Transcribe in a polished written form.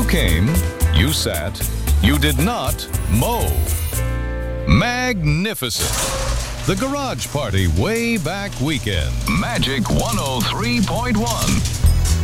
came, you sat, you did not mow. Magnificent. The Garage Party Way Back Weekend. Magic 103.1.